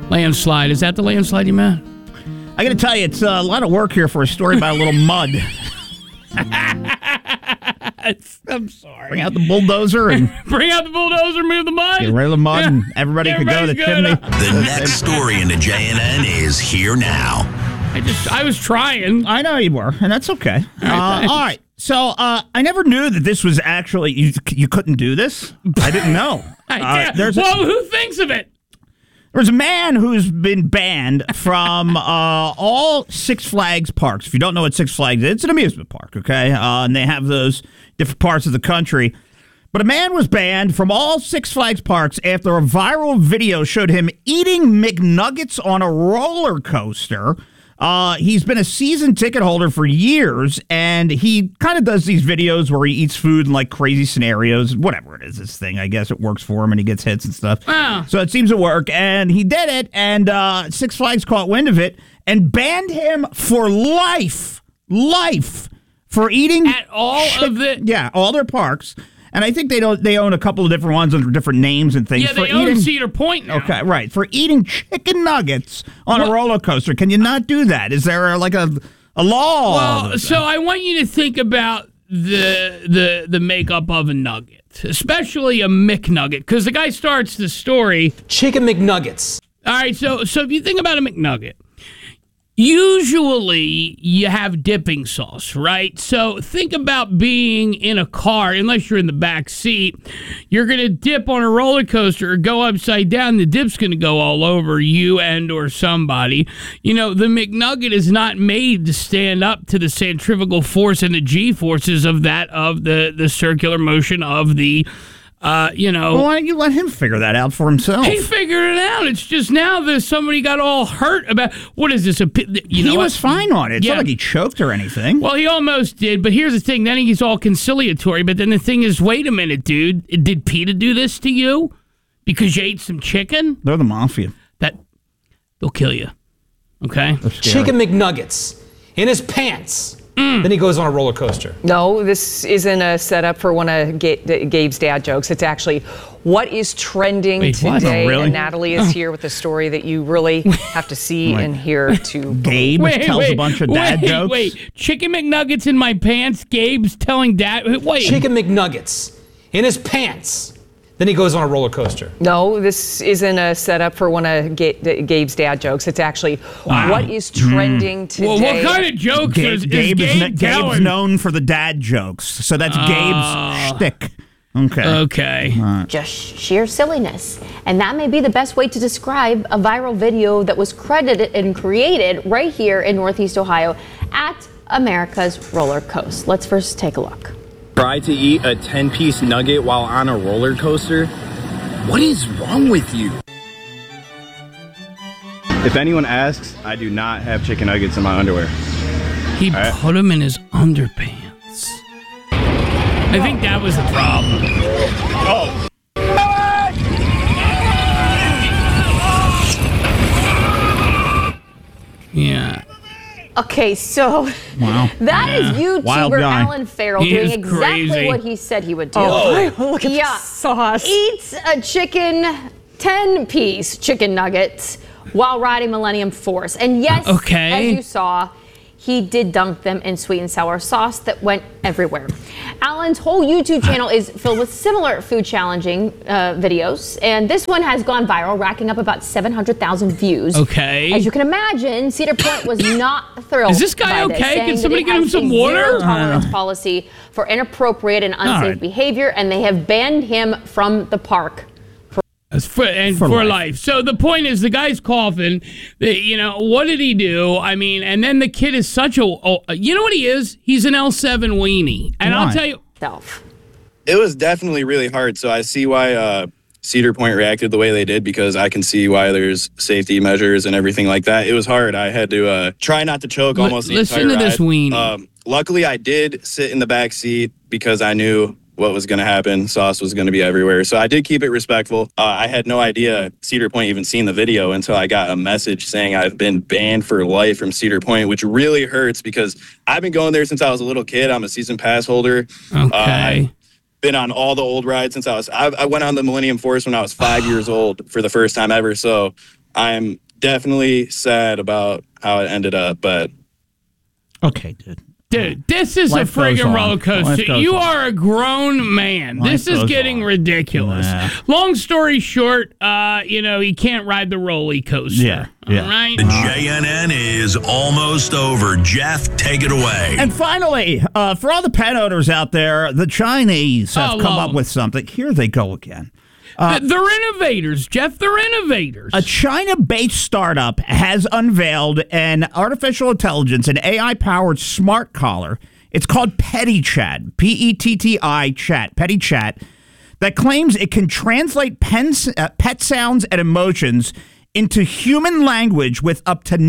Landslide. Is that the landslide you meant? I got to tell you, it's a lot of work here for a story about a little mud. I'm sorry. Bring out the bulldozer and Bring out the bulldozer, move the mud. get rid of the mud, and everybody could go to the chimney. The next story in the JNN is here now. I was trying. I know you were, and that's okay. All right. So I never knew that this was actually you couldn't do this. I didn't know. Who thinks of it? There's a man who's been banned from all Six Flags parks. If you don't know what Six Flags is, it's an amusement park, okay? And they have those different parts of the country. But a man was banned from all Six Flags parks after a viral video showed him eating McNuggets on a roller coaster. He's been a season ticket holder for years, and he kind of does these videos where he eats food in like crazy scenarios, whatever it is, this thing. I guess it works for him, and he gets hits and stuff. So it seems to work, and he did it, and Six Flags caught wind of it and banned him for life, for eating at all all their parks. And I think they own a couple of different ones under different names and things. Yeah, they own Cedar Point now. Okay, right. For eating chicken nuggets on a roller coaster. Can you not do that? Is there like a law? Well, so I want you to think about the makeup of a nugget, especially a McNugget, because the guy starts the story. Chicken McNuggets. All right, so if you think about a McNugget, usually you have dipping sauce, right? So think about being in a car, unless you're in the back seat, you're going to dip on a roller coaster or go upside down. The dip's going to go all over you and or somebody. You know, the McNugget is not made to stand up to the centrifugal force and the G-forces of the circular motion of the Well, why don't you let him figure that out for himself? He figured it out. It's just now that somebody got all hurt about, what is this? He was fine on it. It's not like he choked or anything. Well, he almost did, but here's the thing. Then he's all conciliatory, but then the thing is, wait a minute, dude. Did PETA do this to you because you ate some chicken? They're the mafia. They'll kill you. Okay? Chicken McNuggets in his pants. Then he goes on a roller coaster. No, this isn't a setup for one of Gabe's dad jokes. It's actually what is trending today. Oh, really? And Natalie is here with a story that you really have to see and hear to. Gabe tells a bunch of dad jokes. Wait, Chicken McNuggets in my pants? Gabe's telling dad. Wait. Chicken McNuggets in his pants. Then he goes on a roller coaster. No, this isn't a setup for one of Gabe's dad jokes. It's actually what is trending today. Well, what kind of jokes is Gabe Gabe's known for the dad jokes, so that's Gabe's shtick. Okay. Just sheer silliness. And that may be the best way to describe a viral video that was credited and created right here in Northeast Ohio at America's Roller Coaster. Let's first take a look. Try to eat a 10-piece nugget while on a roller coaster? What is wrong with you? If anyone asks, I do not have chicken nuggets in my underwear. He put them in his underpants. I think that was the problem. Oh. Yeah. Okay, so that is YouTuber Alan Farrell doing exactly what he said he would do. Look at the sauce. Eats a 10-piece chicken nuggets while riding Millennium Force. And yes, as you saw, he did dunk them in sweet and sour sauce that went everywhere. Alan's whole YouTube channel is filled with similar food challenging videos, and this one has gone viral, racking up about 700,000 views. Okay. As you can imagine, Cedar Point was not thrilled. Is this guy okay? Can somebody get him some water? Zero tolerance policy for inappropriate and unsafe behavior, and they have banned him from the park. For life. So the point is, the guy's coughing. What did he do? I mean, and then the kid is such you know what he is? He's an L7 weenie. And I'll tell you. It was definitely really hard. So I see why Cedar Point reacted the way they did, because I can see why there's safety measures and everything like that. It was hard. I had to try not to choke almost the entire ride. Listen to this weenie. Luckily, I did sit in the back seat because I knew what was going to happen. Sauce was going to be everywhere. So I did keep it respectful. I had no idea Cedar Point even seen the video until I got a message saying I've been banned for life from Cedar Point, which really hurts because I've been going there since I was a little kid. I'm a season pass holder. Okay. Been on all the old rides since I went on the Millennium Force when I was 5 years old for the first time ever. So I'm definitely sad about how it ended up, but okay, dude. Dude, this is Life a friggin' goes on. roller coaster. You are a grown man. Life This is goes getting on. ridiculous. Yeah. Long story short, you can't ride the roller coaster. Yeah. All right? The JNN is almost over. Jeff, take it away. And finally, for all the pet owners out there, the Chinese have come up with something. Here they go again. They're innovators, Jeff. They're innovators. A China-based startup has unveiled an artificial intelligence, an AI-powered smart collar. It's called PettyChat, P-E-T-T-I Chat, PettyChat, that claims it can translate pet sounds and emotions into human language with up to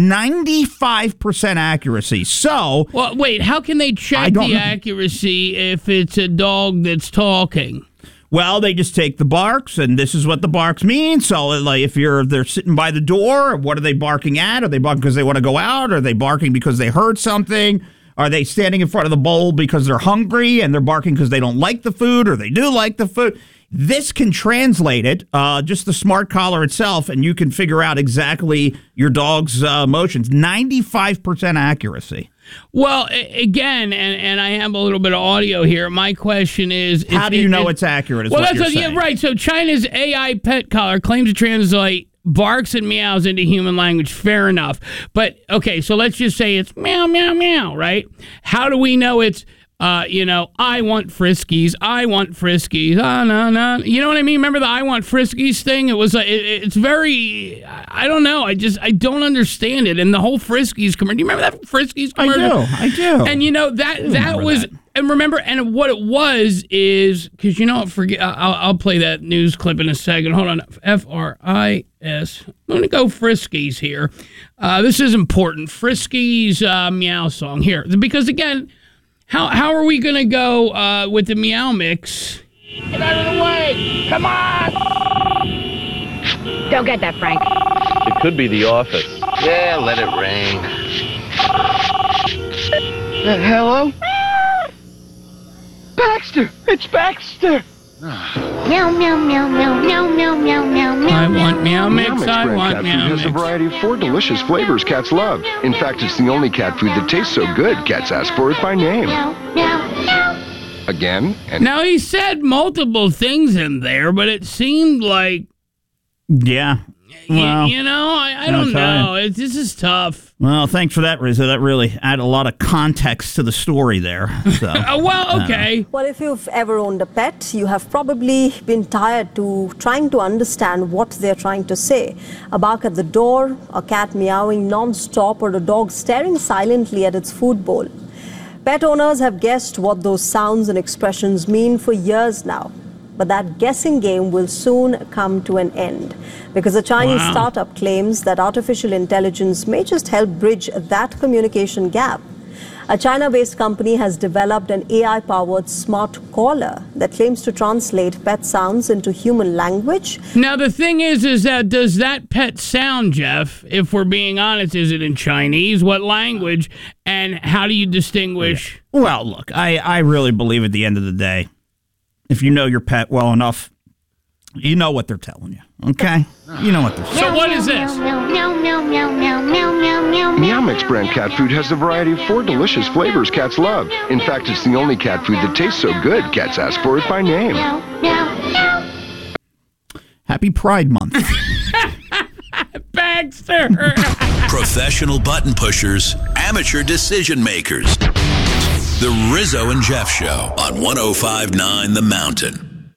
95% accuracy. So, well, wait, how can they check the accuracy if it's a dog that's talking? Well, they just take the barks, and this is what the barks mean. So, like, if they're sitting by the door, what are they barking at? Are they barking because they want to go out? Are they barking because they heard something? Are they standing in front of the bowl because they're hungry and they're barking because they don't like the food or they do like the food? This can translate it, just the smart collar itself, and you can figure out exactly your dog's emotions. 95% accuracy. Well, again, and I have a little bit of audio here. My question is, how do you know it's accurate? Is well, what that's you're saying. Yeah, right. So China's AI pet collar claims to translate barks and meows into human language. Fair enough. But okay, so let's just say it's meow, meow, meow, right? How do we know it's I want Friskies. I want Friskies. No. You know what I mean? Remember the I want Friskies thing? It was it's very, I don't know. I don't understand it. And the whole Friskies commercial. Do you remember that Friskies commercial? I do. And that was, and remember, and what it was is, because I'll play that news clip in a second. Hold on. F-R-I-S. I'm going to go Friskies here. This is important. Friskies meow song here. Because again, How are we going to go with the meow mix? Get out of the way! Come on! Don't get that, Frank. It could be the office. Yeah, let it ring. Hello? Baxter! It's Baxter! Meow, meow, meow, meow, meow, meow, meow, meow, meow. I want meow mix. I brand want cat meow food mix. has a variety of 4 delicious flavors cats love. In fact, it's the only cat food that tastes so good, cats ask for it by name. Meow, meow, meow. Again, and now he said multiple things in there, but it seemed like, yeah. Well, I don't know. This is tough. Well, thanks for that, Rizzo. That really added a lot of context to the story there. So, okay. Well, if you've ever owned a pet, you have probably been tired to trying to understand what they're trying to say. A bark at the door, a cat meowing non-stop, or a dog staring silently at its food bowl. Pet owners have guessed what those sounds and expressions mean for years now. But that guessing game will soon come to an end because a Chinese startup claims that artificial intelligence may just help bridge that communication gap. A China-based company has developed an AI-powered smart collar that claims to translate pet sounds into human language. Now, the thing is that does that pet sound, Jeff, if we're being honest, is it in Chinese? What language? And how do you distinguish? Well, look, I really believe at the end of the day, if you know your pet well enough, you know what they're telling you, okay? You know what they're saying. So what is this? Meow Mix brand cat food has a variety of 4 delicious flavors cats love. In fact, it's the only cat food that tastes so good, cats ask for it by name. Happy Pride Month. Baxter. Professional button pushers, amateur decision makers. The Rizzo and Jeff Show on 105.9 The Mountain.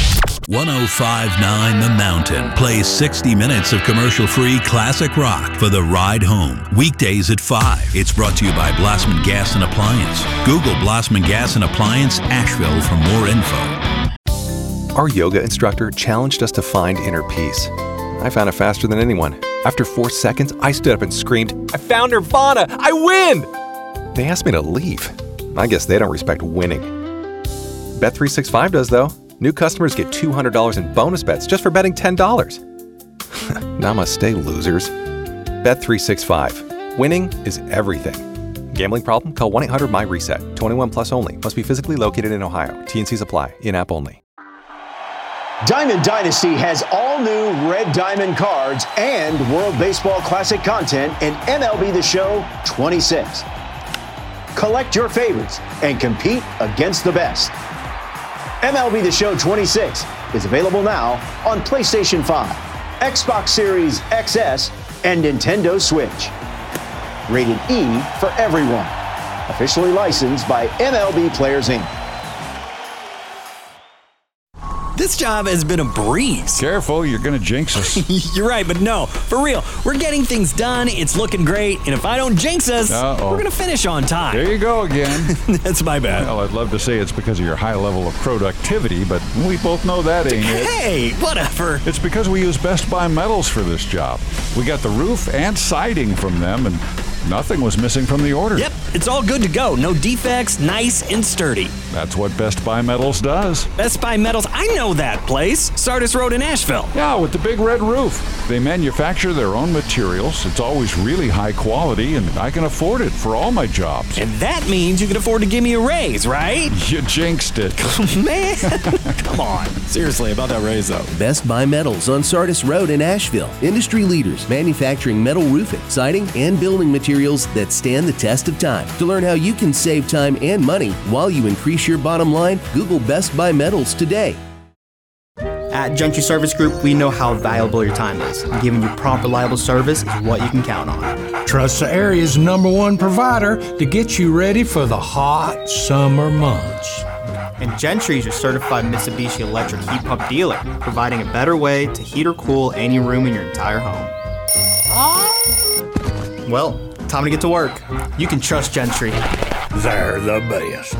105.9 The Mountain plays 60 minutes of commercial-free classic rock for the ride home. Weekdays at 5. It's brought to you by Blossman Gas and Appliance. Google Blossman Gas and Appliance Asheville for more info. Our yoga instructor challenged us to find inner peace. I found it faster than anyone. After 4 seconds, I stood up and screamed, "I found Nirvana! I win!" They asked me to leave. I guess they don't respect winning. Bet365 does, though. New customers get $200 in bonus bets just for betting $10. Namaste, losers. Bet365. Winning is everything. Gambling problem? Call 1-800-MY-RESET. 21 plus only. Must be physically located in Ohio. T&Cs apply. In-app only. Diamond Dynasty has all new Red Diamond cards and World Baseball Classic content in MLB The Show 26. Collect your favorites and compete against the best. MLB The Show 26 is available now on PlayStation 5, Xbox Series XS, and Nintendo Switch. Rated E for everyone. Officially licensed by MLB Players Inc. This job has been a breeze. Careful, you're going to jinx us. You're right, but no, for real. We're getting things done, it's looking great, and if I don't jinx us, we're going to finish on time. There you go again. That's my bad. Well, I'd love to say it's because of your high level of productivity, but we both know that ain't it. Hey, whatever. It's because we use Best Buy Metals for this job. We got the roof and siding from them, and nothing was missing from the order. Yep, it's all good to go. No defects, nice and sturdy. That's what Best Buy Metals does. Best Buy Metals, I know that place. Sardis Road in Asheville. Yeah, with the big red roof. They manufacture their own materials. It's always really high quality, and I can afford it for all my jobs. And that means you can afford to give me a raise, right? You jinxed it. Man, come on. Seriously, about that raise, though. Best Buy Metals on Sardis Road in Asheville. Industry leaders manufacturing metal roofing, siding, and building materials that stand the test of time. To learn how you can save time and money while you increase your bottom line, Google Best Buy Metals today. At Gentry Service Group, we know how valuable your time is. Giving you prompt, reliable service is what you can count on. Trust the area's #1 provider to get you ready for the hot summer months. And Gentry is your certified Mitsubishi electric heat pump dealer, providing a better way to heat or cool any room in your entire home. Well, time to get to work. You can trust Gentry. They're the best.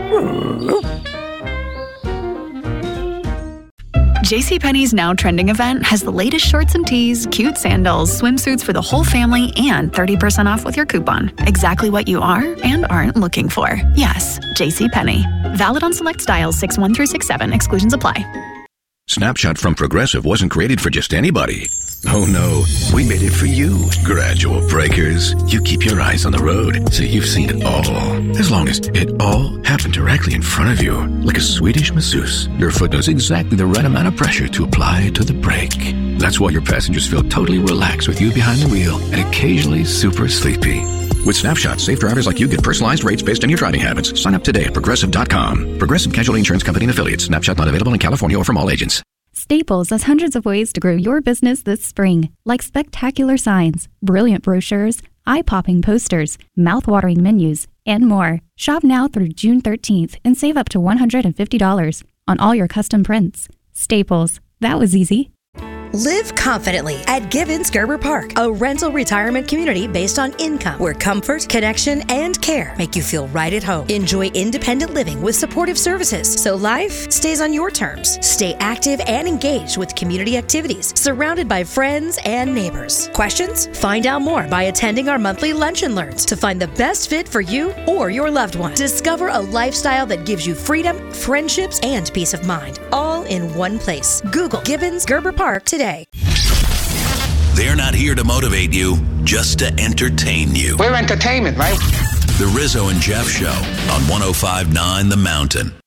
JCPenney's Now Trending event has the latest shorts and tees, cute sandals, swimsuits for the whole family, and 30% off with your coupon. Exactly what you are and aren't looking for. Yes, JCPenney. Valid on select styles 6/1 through 6/7. Exclusions apply. Snapshot from Progressive wasn't created for just anybody. Oh no, we made it for you. Gradual breakers. You keep your eyes on the road, so you've seen it all. As long as it all happened directly in front of you. Like a Swedish masseuse, your foot knows exactly the right amount of pressure to apply to the brake. That's why your passengers feel totally relaxed with you behind the wheel and occasionally super sleepy. With Snapshot, safe drivers like you get personalized rates based on your driving habits. Sign up today at Progressive.com. Progressive Casualty Insurance Company and Affiliates. Snapshot not available in California or from all agents. Staples has hundreds of ways to grow your business this spring, like spectacular signs, brilliant brochures, eye-popping posters, mouth-watering menus, and more. Shop now through June 13th and save up to $150 on all your custom prints. Staples. That was easy. Live confidently at Gibbons Gerber Park, a rental retirement community based on income, where comfort, connection, and care make you feel right at home. Enjoy independent living with supportive services, so life stays on your terms. Stay active and engaged with community activities, surrounded by friends and neighbors. Questions? Find out more by attending our monthly Lunch and Learns to find the best fit for you or your loved one. Discover a lifestyle that gives you freedom, friendships, and peace of mind, all in one place. Google Gibbons Gerber Park today. They're not here to motivate you, just to entertain you. We're entertainment, right? The Rizzo and Jeff Show on 105.9 The Mountain.